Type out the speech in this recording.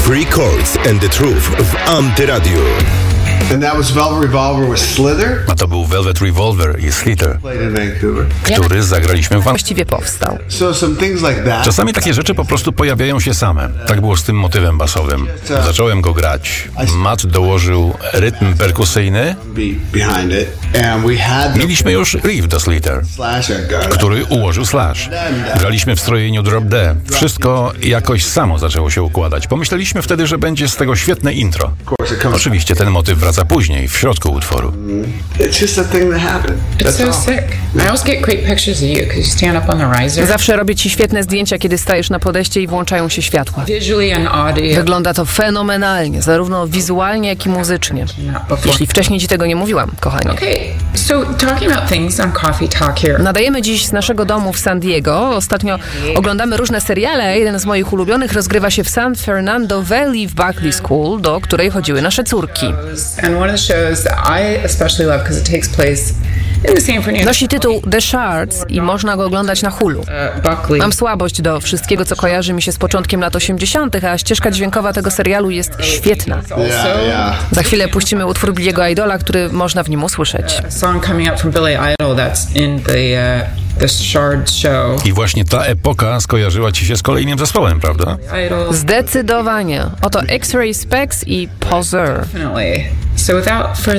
Three Chords and the Truth w Antyradiu. And that was Velvet Revolver with Slither. A to był Velvet Revolver i Slither, Played in Vancouver. który zagraliśmy w Właściwie powstał. So some things like that. Czasami takie rzeczy po prostu pojawiają się same. Tak było z tym motywem basowym. Zacząłem go grać. Matt dołożył rytm perkusyjny. Beat behind it. And we had the Mieliśmy już riff do Slither, Slash I got. który ułożył Slash. Graliśmy w strojeniu Drop D. Wszystko jakoś samo zaczęło się układać. Pomyśleliśmy wtedy, że będzie z tego świetne intro. Of course it comes. Oczywiście ten motyw wraca później, w środku utworu. It's just a thing that happened. It's That's so all. sick. I always get great pictures of you because you stand up on the riser. Zawsze robię ci świetne zdjęcia, kiedy stajesz na podejście i włączają się światła. Visually and audio. Wygląda to fenomenalnie, zarówno wizualnie, jak i muzycznie. Jeśli wcześniej ci tego nie mówiłam, kochanie. Okay, so talking about things on Coffee Talk here. Nadajemy dziś z naszego domu w San Diego. Ostatnio oglądamy różne seriale. Jeden z moich ulubionych rozgrywa się w San Fernando Valley w Buckley School, do której chodziły nasze córki. And one of the shows that I especially love because it takes place in the San Fernando. Nosi tytuł The Shards i można go oglądać na Hulu. Buckley. Mam słabość do wszystkiego, co kojarzy mi się z początkiem lat 80., a ścieżka dźwiękowa tego serialu jest świetna. Yeah. Za chwilę puścimy utwór Billiego Idola, który można w nim usłyszeć. A song coming up from Billy Idol that's in the Shard show. I właśnie ta epoka skojarzyła ci się z kolejnym zespołem, prawda? Idol. Zdecydowanie. Oto X-Ray Specs i Poser. Definitely. So without further